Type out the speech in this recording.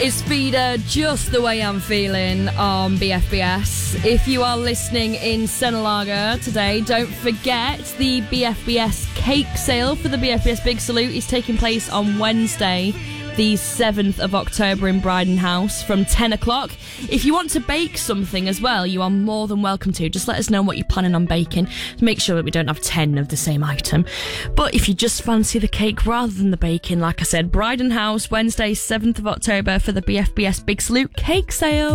It's Feeder, Just the Way I'm Feeling on BFBS. If you are listening in Senalaga today, don't forget the BFBS cake sale for the BFBS Big Salute is taking place on Wednesday, the 7th of October in Bryden House from 10 o'clock. If you want to bake something as well, you are more than welcome to. Just let us know what you're planning on baking. Make sure that we don't have 10 of the same item. But if you just fancy the cake rather than the baking, like I said, Bryden House, Wednesday, 7th of October for the BFBS Big Salute cake sale.